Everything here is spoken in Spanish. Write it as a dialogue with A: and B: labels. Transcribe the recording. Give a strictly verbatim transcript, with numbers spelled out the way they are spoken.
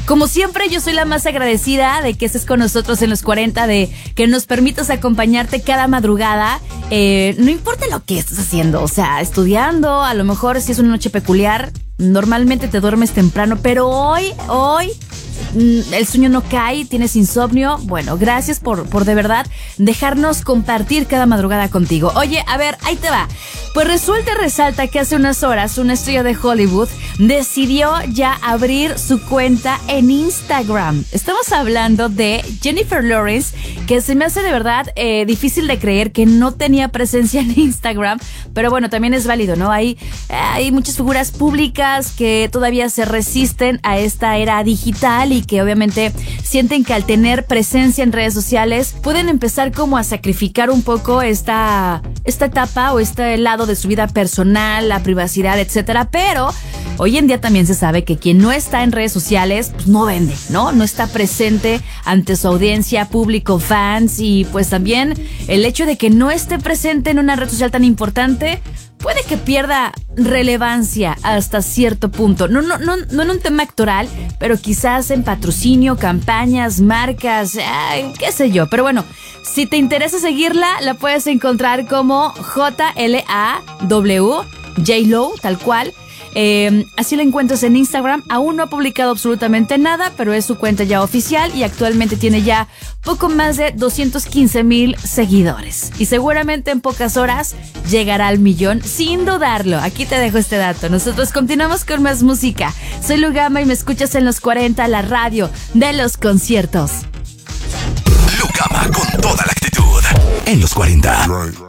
A: Como siempre, yo soy la más agradecida de que estés con nosotros en los cuarenta, de que nos permitas acompañarte cada madrugada. Eh, no importa lo que estés haciendo, o sea, estudiando, a lo mejor si es una noche peculiar, normalmente te duermes temprano, pero hoy, hoy... el sueño no cae, tienes insomnio. Bueno, gracias por, por de verdad dejarnos compartir cada madrugada contigo. Oye, a ver, ahí te va. Pues resulta y resalta que hace unas horas una estrella de Hollywood decidió ya abrir su cuenta en Instagram. Estamos hablando de Jennifer Lawrence, que se me hace de verdad eh, difícil de creer que no tenía presencia en Instagram, pero bueno, también es válido, ¿no? Hay, hay muchas figuras públicas que todavía se resisten a esta era digital y que obviamente sienten que al tener presencia en redes sociales pueden empezar como a sacrificar un poco esta, esta etapa o este lado de su vida personal, la privacidad, etcétera. Pero hoy en día también se sabe que quien no está en redes sociales, pues no vende, ¿no? No está presente ante su audiencia, público, fans, y pues también el hecho de que no esté presente en una red social tan importante puede que pierda relevancia hasta cierto punto. No, no, no, no en un tema actoral, pero quizás en patrocinio, campañas, marcas, ay, qué sé yo. Pero bueno, si te interesa seguirla, la puedes encontrar como J L A W J-Lo, tal cual. Eh, así la encuentras en Instagram. Aún no ha publicado absolutamente nada, pero es su cuenta ya oficial y actualmente tiene ya poco más de doscientos quince mil seguidores. Y seguramente en pocas horas llegará al millón, sin dudarlo. Aquí te dejo este dato. Nosotros continuamos con más música. Soy Lugama y me escuchas en los cuarenta, la radio de los conciertos.
B: Lugama con toda la actitud en los cuarenta. Right.